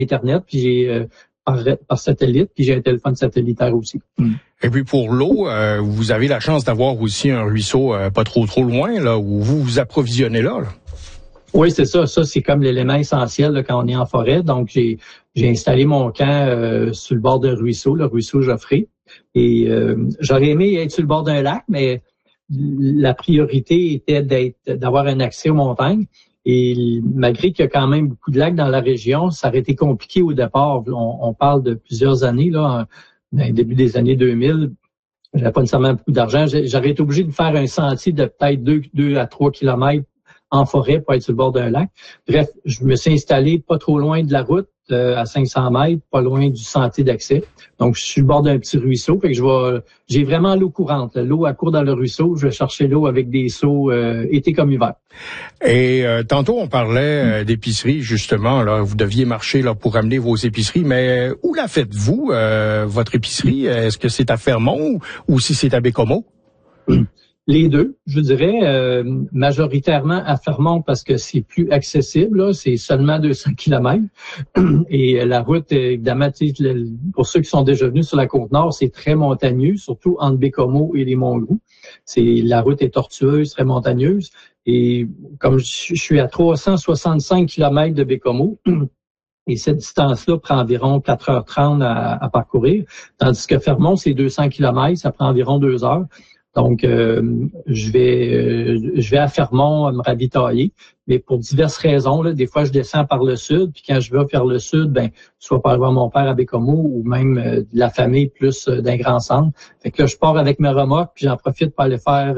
Internet, puis j'ai par satellite, puis j'ai un téléphone satellitaire aussi. Et puis pour l'eau, vous avez la chance d'avoir aussi un ruisseau pas trop loin, là, où vous vous approvisionnez là. Oui, c'est ça. Ça, c'est comme l'élément essentiel là, quand on est en forêt. Donc, j'ai installé mon camp sur le bord d'un ruisseau, le ruisseau Geoffrey. Et j'aurais aimé être sur le bord d'un lac, mais la priorité était d'avoir un accès aux montagnes. Et malgré qu'il y a quand même beaucoup de lacs dans la région, ça aurait été compliqué au départ. On parle de plusieurs années, là, début des années 2000. J'avais pas nécessairement beaucoup d'argent. J'aurais été obligé de faire un sentier de peut-être 2 à 3 kilomètres en forêt pour être sur le bord d'un lac. Bref, je me suis installé pas trop loin de la route, à 500 mètres, pas loin du sentier d'accès. Donc, je suis sur le bord d'un petit ruisseau. Fait que j'ai vraiment l'eau courante. L'eau à court dans le ruisseau. Je vais chercher l'eau avec des seaux été comme hiver. Et tantôt, on parlait d'épicerie, justement. Là, vous deviez marcher là pour amener vos épiceries. Mais où la faites-vous, votre épicerie? Est-ce que c'est à Fermont ou si c'est à Baie-Comeau? Les deux, je dirais, majoritairement à Fermont parce que c'est plus accessible, là, c'est seulement 200 kilomètres. Et la route, évidemment, pour ceux qui sont déjà venus sur la Côte-Nord, c'est très montagneux, surtout entre Baie-Comeau et les Montgroux. La route est tortueuse, très montagneuse. Et comme je suis à 365 kilomètres de Baie-Comeau, et cette distance-là prend environ 4h30 à parcourir, tandis que Fermont, c'est 200 kilomètres, ça prend environ 2 heures. Donc, je vais à Fermont me ravitailler, mais pour diverses raisons. Là, des fois, je descends par le sud, puis quand je vais vers le sud, soit par voir mon père à Baie-Comeau ou même de la famille plus d'un grand centre. Fait que là, je pars avec mes remorques, puis j'en profite pour aller faire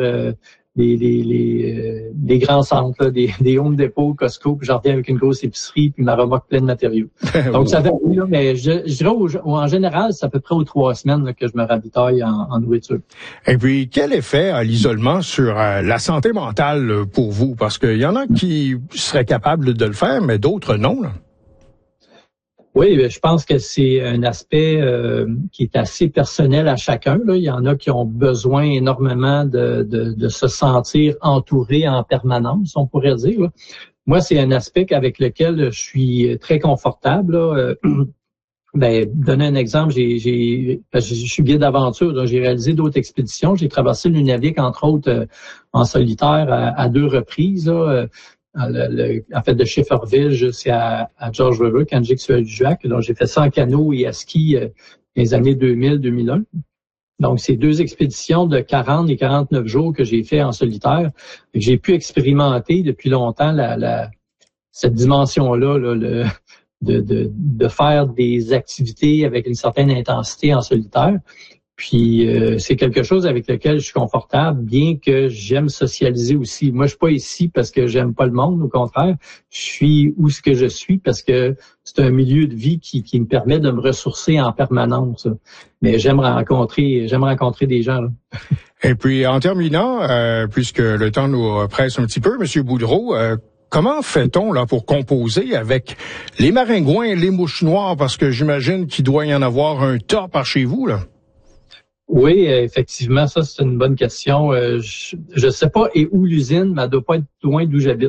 les grands centres, là, des Home Depot, Costco, puis j'en reviens avec une grosse épicerie, puis ma remorque pleine de matériaux. Donc, ça varie, là, mais je dirais en général, c'est à peu près aux 3 semaines là, que je me ravitaille en nourriture. Et puis, quel effet a l'isolement sur la santé mentale pour vous? Parce qu'il y en a qui seraient capables de le faire, mais d'autres non, là. Oui, je pense que c'est un aspect qui est assez personnel à chacun. Là. Il y en a qui ont besoin énormément de se sentir entouré en permanence, on pourrait dire. Là. Moi, c'est un aspect avec lequel je suis très confortable. Là. Donner un exemple, je suis guide d'aventure, j'ai réalisé d'autres expéditions. J'ai traversé le Nunavik, entre autres, en solitaire à 2 reprises. Là. En fait, de Schefferville jusqu'à George River, Kanjik-Suajuak. Donc, j'ai fait ça en canot et à ski dans les années 2000-2001. Donc, c'est 2 expéditions de 40 et 49 jours que j'ai fait en solitaire. J'ai pu expérimenter depuis longtemps cette dimension-là, là, de faire des activités avec une certaine intensité en solitaire. Puis c'est quelque chose avec lequel je suis confortable, bien que j'aime socialiser aussi. Moi, je suis pas ici parce que j'aime pas le monde, au contraire. Je suis où ce que je suis parce que c'est un milieu de vie qui me permet de me ressourcer en permanence. Mais j'aime rencontrer des gens. Là. Et puis en terminant, puisque le temps nous presse un petit peu, Monsieur Boudreau, comment fait-on là pour composer avec les maringouins et les mouches noires? Parce que j'imagine qu'il doit y en avoir un tas par chez vous, là. Oui, effectivement, ça c'est une bonne question. Je sais pas et où l'usine, mais elle doit pas être loin d'où j'habite.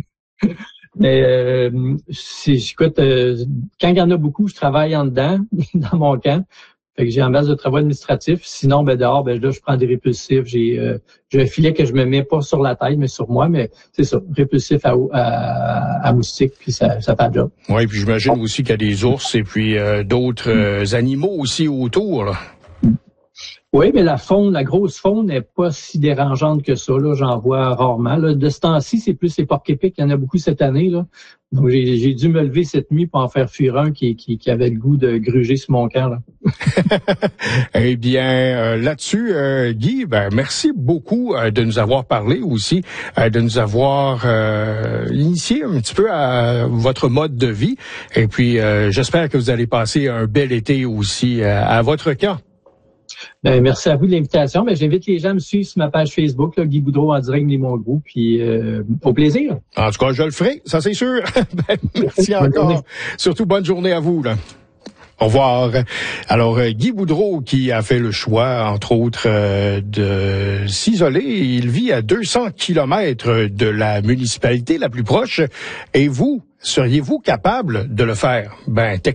Mais écoute, quand il y en a beaucoup, je travaille en dedans, dans mon camp. Fait que j'ai en base de travaux administratifs. Sinon, dehors, là, je prends des répulsifs. J'ai un filet que je me mets pas sur la tête, mais sur moi, mais c'est ça, répulsif à moustiques, puis ça fait le job. Oui, puis j'imagine aussi qu'il y a des ours et puis d'autres animaux aussi autour, là. Oui, mais la grosse faune n'est pas si dérangeante que ça. Là, j'en vois rarement. Là. De ce temps-ci, c'est plus les porcs-épics. Il y en a beaucoup cette année. Là. Donc, j'ai dû me lever cette nuit pour en faire fuir un qui avait le goût de gruger sur mon camp. Là. Eh bien, là-dessus, Guy, merci beaucoup de nous avoir parlé aussi, de nous avoir initié un petit peu à votre mode de vie. Et puis, j'espère que vous allez passer un bel été aussi à votre camp. Merci à vous de l'invitation. J'invite les gens à me suivre sur ma page Facebook, là, Guy Boudreau en direct des Montgroux. Puis au plaisir. En tout cas, je le ferai, ça c'est sûr. Merci encore. Surtout bonne journée à vous, là. Au revoir. Alors, Guy Boudreau qui a fait le choix, entre autres, de s'isoler. Il vit à 200 kilomètres de la municipalité la plus proche. Et vous, seriez-vous capable de le faire? Ben,